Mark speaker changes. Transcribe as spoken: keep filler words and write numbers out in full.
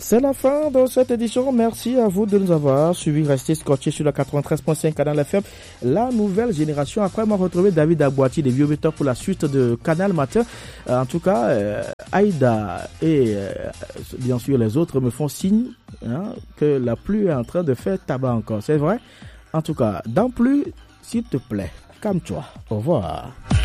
Speaker 1: C'est la fin de cette édition. Merci à vous de nous avoir suivis. Restez scotchés sur la quatre-vingt-treize point cinq Canal F M. La nouvelle génération. Après m'avoir retrouvé David Abouati des Vieux Métaux pour la suite de Canal Matin. En tout cas, euh, Aïda et euh, bien sûr les autres me font signe hein, que la pluie est en train de faire tabac encore. C'est vrai? En tout cas, dans pluie, s'il te plaît, calme-toi. Au revoir.